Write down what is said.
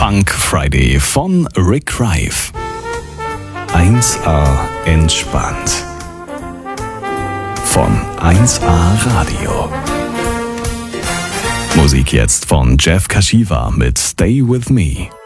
Funk Friday von Rick Rife. 1A entspannt. Von 1A Radio. Musik jetzt von Jeff Kashiwa mit Stay With Me.